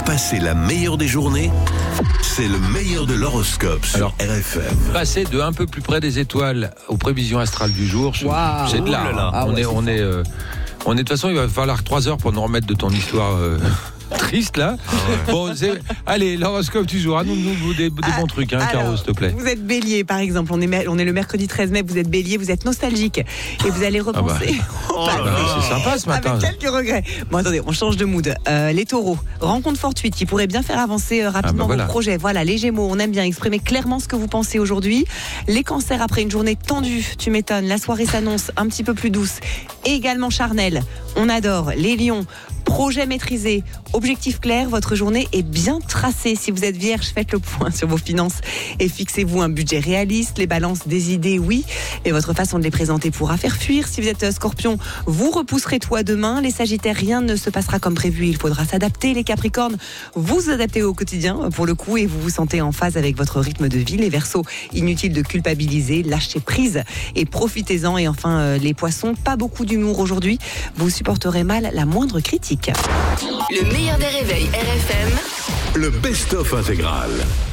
passer la meilleure des journées, c'est le meilleur de l'horoscope sur RFM. Passer de un peu plus près des étoiles aux prévisions astrales du jour, c'est de l'art. Ah ouais, On est de toute façon, il va falloir 3 heures pour nous remettre de ton histoire triste là. Bon, allez, l'horoscope du jour, nous des bons trucs, Caro, s'il te plaît. Vous êtes bélier, par exemple. On est le mercredi 13 mai, vous êtes bélier, vous êtes nostalgique. Et vous allez repenser. C'est sympa ce matin. Avec quelques regrets. Bon, attendez, on change de mood. Les taureaux, rencontre fortuite qui pourrait bien faire avancer rapidement vos projets. Voilà, les gémeaux, on aime bien exprimer clairement ce que vous pensez aujourd'hui. Les cancers, après une journée tendue, tu m'étonnes, la soirée s'annonce un petit peu plus douce et également charnelle. On adore. Les lions, projet maîtrisé, objectif clair, votre journée est bien tracée. Si vous êtes vierge, faites le point sur vos finances et fixez-vous un budget réaliste. Les balances, des idées, oui, mais votre façon de les présenter pourra faire fuir. Si vous êtes scorpion, vous repousserez tout à demain. Les sagittaires, rien ne se passera comme prévu, il faudra s'adapter. Les capricornes, vous adaptez au quotidien pour le coup et vous vous sentez en phase avec votre rythme de vie. Les verseaux, inutile de culpabiliser, lâchez prise et profitez-en. Et enfin, les poissons, pas beaucoup d'humour aujourd'hui, vous supporterez mal la moindre critique. Le meilleur des réveils RFM, Le best-of intégral.